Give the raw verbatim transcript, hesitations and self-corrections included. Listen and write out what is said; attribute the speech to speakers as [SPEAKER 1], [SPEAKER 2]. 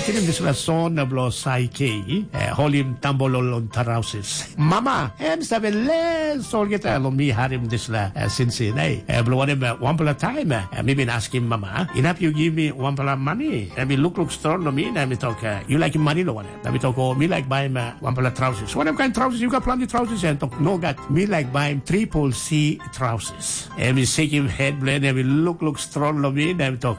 [SPEAKER 1] tinim this la son na blo sai ke holim tambololon tarousis mama em sabe le sol geta lo mi harim this la since nay blo one one pala time me been asking mama enough you give me one pala money and me look look strong no me and me talk you like money no one and me talk oh me like buy me one pala trousers what kind of trousers you got plenty trousers and talk no got me like buy triple C trousers and me shake him head blend and me look look strong no me and me talk